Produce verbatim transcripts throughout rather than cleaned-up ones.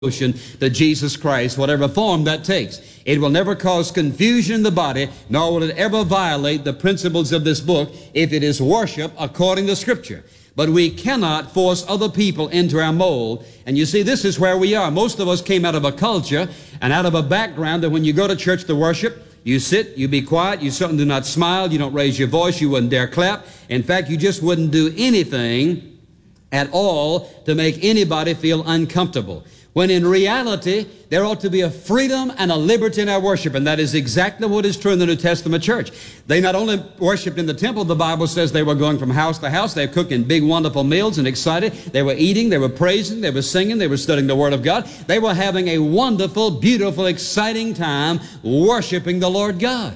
devotion to Jesus Christ, whatever form that takes. It will never cause confusion in the body, nor will it ever violate the principles of this book if it is worship according to Scripture. But we cannot force other people into our mold. And you see, this is where we are. Most of us came out of a culture and out of a background that when you go to church to worship, you sit, you be quiet, you certainly do not smile, you don't raise your voice, you wouldn't dare clap. In fact, you just wouldn't do anything at all to make anybody feel uncomfortable. When in reality, there ought to be a freedom and a liberty in our worship, and that is exactly what is true in the New Testament church. They not only worshiped in the temple, the Bible says they were going from house to house, they were cooking big, wonderful meals and excited. They were eating, they were praising, they were singing, they were studying the Word of God. They were having a wonderful, beautiful, exciting time worshiping the Lord God.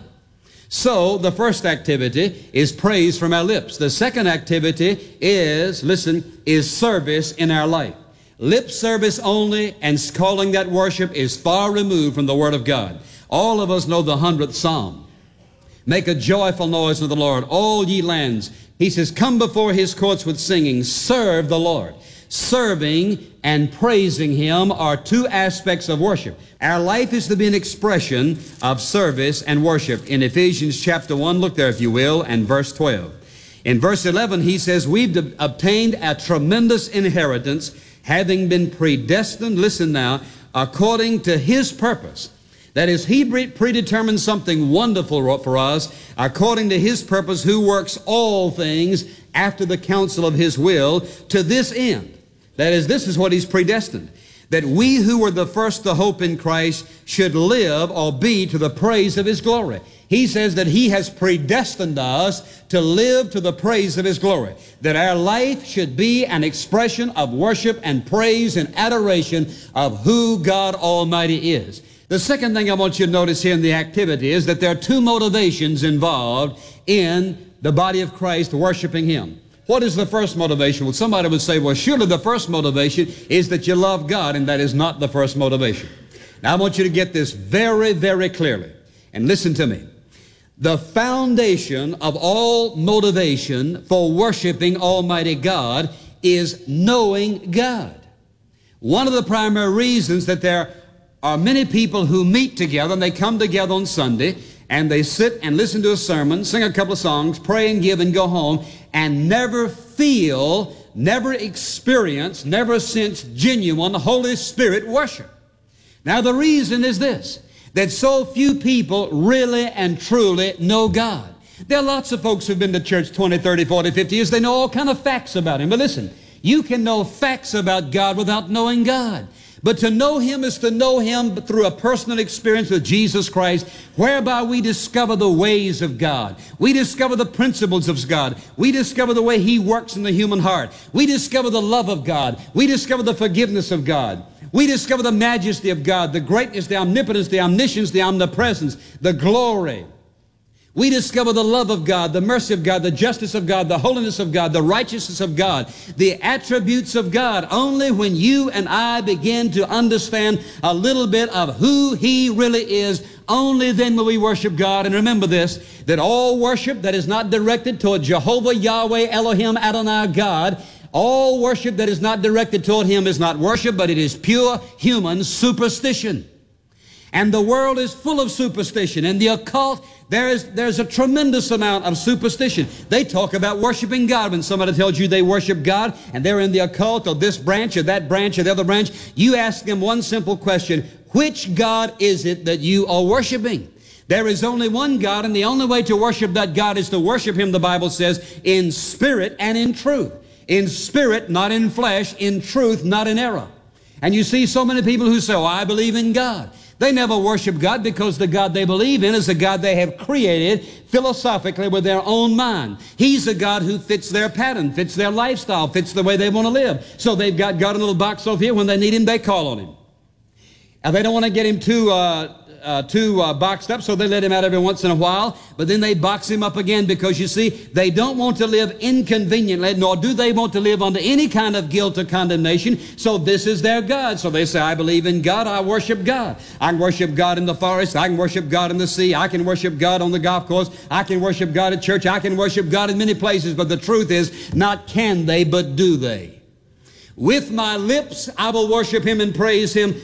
So, the first activity is praise from our lips. The second activity is, listen, is service in our life. Lip service only and calling that worship is far removed from the Word of God. All of us know the hundredth Psalm. Make a joyful noise unto the Lord, all ye lands. He says, come before His courts with singing, serve the Lord. Serving and praising Him are two aspects of worship. Our life is to be an expression of service and worship. In Ephesians chapter one, look there if you will, and verse twelve. In verse eleven, he says, we've obtained a tremendous inheritance, having been predestined, listen now, according to His purpose. That is, He predetermined something wonderful for us, according to His purpose, who works all things after the counsel of His will, to this end. That is, this is what He's predestined, that we who were the first to hope in Christ should live or be to the praise of His glory. He says that He has predestined us to live to the praise of His glory, that our life should be an expression of worship and praise and adoration of who God Almighty is. The second thing I want you to notice here in the activity is that there are two motivations involved in the body of Christ worshiping Him. What is the first motivation? Well, somebody would say, well, surely the first motivation is that you love God, and that is not the first motivation. Now, I want you to get this very, very clearly, and listen to me. The foundation of all motivation for worshiping Almighty God is knowing God. One of the primary reasons that there are many people who meet together, and they come together on Sunday, and they sit and listen to a sermon, sing a couple of songs, pray and give and go home, and never feel, never experience, never sense genuine Holy Spirit worship. Now, the reason is this, that so few people really and truly know God. There are lots of folks who've been to church twenty, thirty, forty, fifty years. They know all kind of facts about Him. But listen, you can know facts about God without knowing God. But to know Him is to know Him through a personal experience with Jesus Christ, whereby we discover the ways of God. We discover the principles of God. We discover the way He works in the human heart. We discover the love of God. We discover the forgiveness of God. We discover the majesty of God, the greatness, the omnipotence, the omniscience, the omnipresence, the glory. We discover the love of God, the mercy of God, the justice of God, the holiness of God, the righteousness of God, the attributes of God. Only when you and I begin to understand a little bit of who He really is, only then will we worship God. And remember this, that all worship that is not directed toward Jehovah, Yahweh, Elohim, Adonai, God, all worship that is not directed toward Him is not worship, but it is pure human superstition. And the world is full of superstition. And the occult, there is, there's a tremendous amount of superstition. They talk about worshiping God. When somebody tells you they worship God and they're in the occult or this branch or that branch or the other branch, you ask them one simple question: which God is it that you are worshiping? There is only one God, and the only way to worship that God is to worship Him, the Bible says, in spirit and in truth. In spirit, not in flesh; in truth, not in error. And you see so many people who say, oh, I believe in God. They never worship God because the God they believe in is a God they have created philosophically with their own mind. He's a God who fits their pattern, fits their lifestyle, fits the way they want to live. So they've got God in a little box over here. When they need Him, they call on Him. And they don't want to get Him too, uh, uh, too uh, boxed up, so they let Him out every once in a while. But then they box Him up again because, you see, they don't want to live inconveniently, nor do they want to live under any kind of guilt or condemnation. So this is their God. So they say, I believe in God, I worship God. I can worship God in the forest, I can worship God in the sea, I can worship God on the golf course, I can worship God at church, I can worship God in many places. But the truth is, not can they, but do they. With my lips I will worship him and praise him,